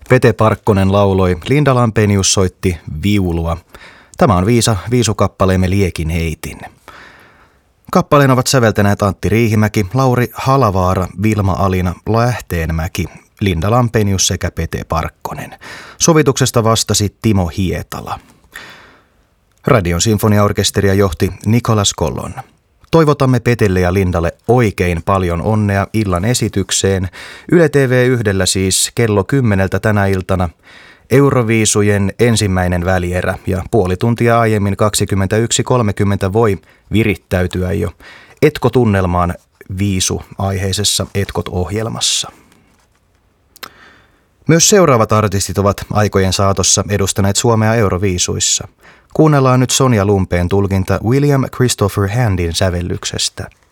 Pete Parkkonen lauloi, Linda Lampenius soitti viulua. Tämä on viisukappaleemme Liekin heitin. Kappaleen ovat säveltäneet Antti Riihimäki, Lauri Halavaara, Vilma Alina Lähteenmäki, Linda Lampenius sekä Pete Parkkonen. Sovituksesta vastasi Timo Hietala. Radion sinfoniaorkesteria johti Nicolas Collon. Toivotamme Petelle ja Lindalle oikein paljon onnea illan esitykseen. Yle TV1 siis kello 10 tänä iltana Euroviisujen ensimmäinen välierä ja puoli tuntia aiemmin 21.30 voi virittäytyä jo Etko-tunnelmaan viisu-aiheisessa Etkot-ohjelmassa. Myös seuraavat artistit ovat aikojen saatossa edustaneet Suomea Euroviisuissa. Kuunnellaan nyt Sonja Lumpeen tulkinta William Christopher Handin sävellyksestä.